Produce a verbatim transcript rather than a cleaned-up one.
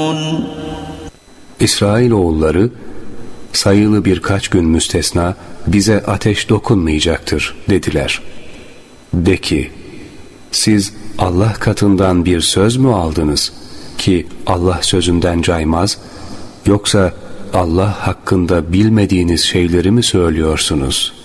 İsrailoğulları, sayılı birkaç gün müstesna bize ateş dokunmayacaktır dediler. De ki, siz Allah katından bir söz mü aldınız ki Allah sözünden caymaz, yoksa Allah hakkında bilmediğiniz şeyleri mi söylüyorsunuz?